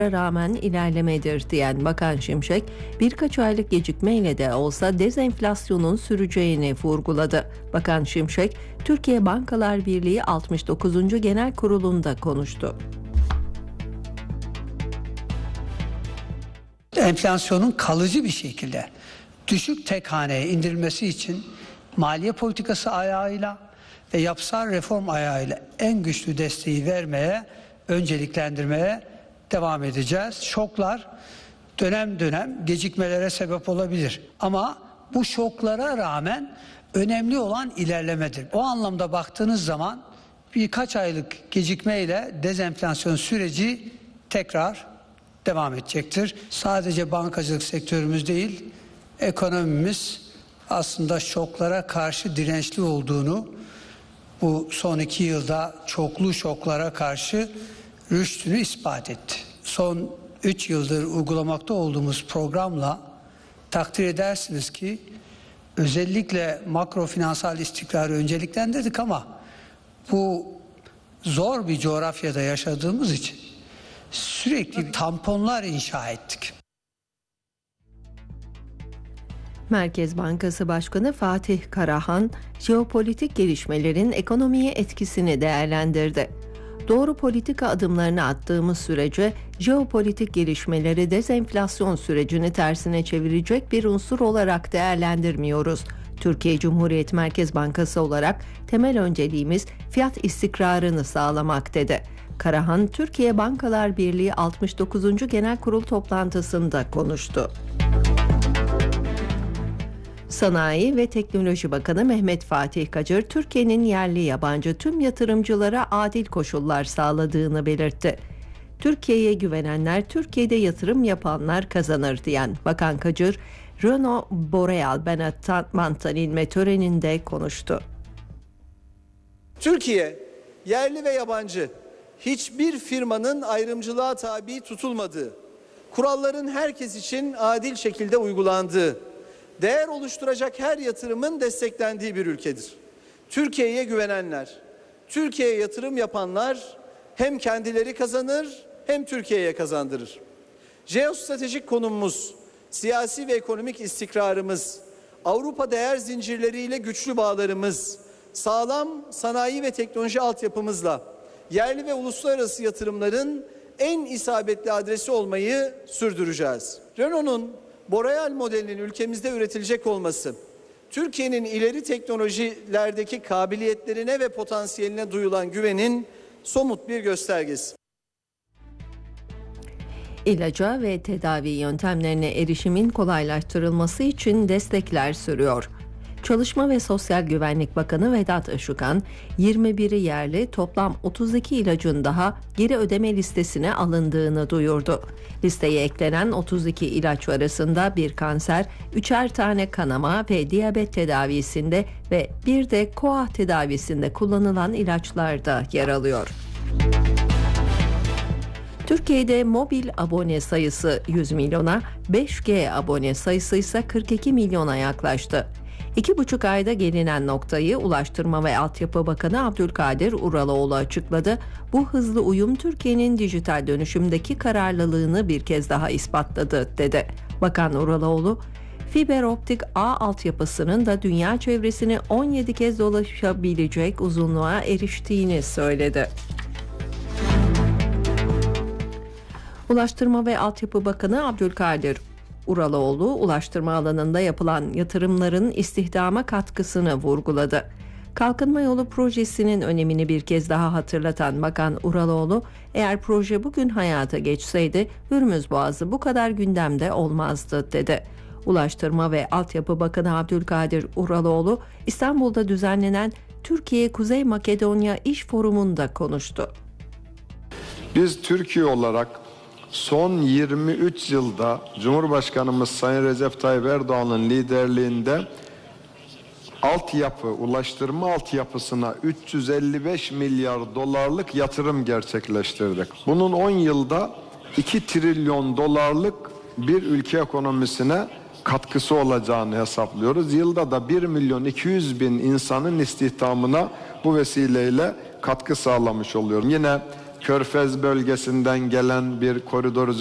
rağmen ilerlemedir diyen Bakan Şimşek, birkaç aylık gecikmeyle de olsa dezenflasyonun süreceğini vurguladı. Bakan Şimşek, Türkiye Bankalar Birliği 69. Genel Kurulu'nda konuştu. Enflasyonun kalıcı bir şekilde düşük tek haneye indirilmesi için maliye politikası ayağıyla ve yapısal reform ayağıyla en güçlü desteği vermeye, önceliklendirmeye devam edeceğiz. Şoklar dönem dönem gecikmelere sebep olabilir. Ama bu şoklara rağmen önemli olan ilerlemedir. O anlamda baktığınız zaman birkaç aylık gecikmeyle dezenflasyon süreci tekrar devam edecektir. Sadece bankacılık sektörümüz değil, ekonomimiz aslında şoklara karşı dirençli olduğunu, bu son 2 yılda çoklu şoklara karşı rüştünü ispat etti. Son 3 yıldır uygulamakta olduğumuz programla takdir edersiniz ki özellikle makro finansal istikrarı önceliklendirdik ama bu zor bir coğrafyada yaşadığımız için sürekli tamponlar inşa ettik. Merkez Bankası Başkanı Fatih Karahan, jeopolitik gelişmelerin ekonomiye etkisini değerlendirdi. Doğru politika adımlarını attığımız sürece jeopolitik gelişmeleri dezenflasyon sürecini tersine çevirecek bir unsur olarak değerlendirmiyoruz. Türkiye Cumhuriyet Merkez Bankası olarak temel önceliğimiz fiyat istikrarını sağlamak dedi. Karahan, Türkiye Bankalar Birliği 69. Genel Kurul toplantısında konuştu. Sanayi ve Teknoloji Bakanı Mehmet Fatih Kacır, Türkiye'nin yerli yabancı tüm yatırımcılara adil koşullar sağladığını belirtti. Türkiye'ye güvenenler, Türkiye'de yatırım yapanlar kazanır diyen Bakan Kacır, Renault Boreal Benetton inme töreninde konuştu. Türkiye, yerli ve yabancı, hiçbir firmanın ayrımcılığa tabi tutulmadığı, kuralların herkes için adil şekilde uygulandığı, değer oluşturacak her yatırımın desteklendiği bir ülkedir. Türkiye'ye güvenenler, Türkiye'ye yatırım yapanlar hem kendileri kazanır hem Türkiye'ye kazandırır. Jeostratejik konumumuz, siyasi ve ekonomik istikrarımız, Avrupa değer zincirleriyle güçlü bağlarımız, sağlam sanayi ve teknoloji altyapımızla yerli ve uluslararası yatırımların en isabetli adresi olmayı sürdüreceğiz. Renault'un Boreal modelinin ülkemizde üretilecek olması, Türkiye'nin ileri teknolojilerdeki kabiliyetlerine ve potansiyeline duyulan güvenin somut bir göstergesi. İlaca ve tedavi yöntemlerine erişimin kolaylaştırılması için destekler sürüyor. Çalışma ve Sosyal Güvenlik Bakanı Vedat Işıkhan, 21'i yerli toplam 32 ilacın daha geri ödeme listesine alındığını duyurdu. Listeye eklenen 32 ilaç arasında bir kanser, 3'er tane kanama ve diyabet tedavisinde ve bir de koa tedavisinde kullanılan ilaçlar da yer alıyor. Türkiye'de mobil abone sayısı 100 milyona, 5G abone sayısı ise 42 milyona yaklaştı. 2,5 ayda gelinen noktayı Ulaştırma ve Altyapı Bakanı Abdülkadir Uraloğlu açıkladı. Bu hızlı uyum Türkiye'nin dijital dönüşümdeki kararlılığını bir kez daha ispatladı dedi. Bakan Uraloğlu, fiber optik ağ altyapısının da dünya çevresini 17 kez dolaşabilecek uzunluğa eriştiğini söyledi. Ulaştırma ve Altyapı Bakanı Abdülkadir Uraloğlu, ulaştırma alanında yapılan yatırımların istihdama katkısını vurguladı. Kalkınma Yolu projesinin önemini bir kez daha hatırlatan Bakan Uraloğlu, eğer proje bugün hayata geçseydi Hürmüz Boğazı bu kadar gündemde olmazdı dedi. Ulaştırma ve Altyapı Bakanı Abdülkadir Uraloğlu, İstanbul'da düzenlenen Türkiye-Kuzey Makedonya İş Forumu'nda konuştu. Biz Türkiye olarak son 23 yılda Cumhurbaşkanımız Sayın Recep Tayyip Erdoğan'ın liderliğinde ulaştırma altyapısına 355 milyar dolarlık yatırım gerçekleştirdik. Bunun 10 yılda 2 trilyon dolarlık bir ülke ekonomisine katkısı olacağını hesaplıyoruz. Yılda da 1 milyon 200 bin insanın istihdamına bu vesileyle katkı sağlamış oluyorum. Yine Körfez bölgesinden gelen bir koridor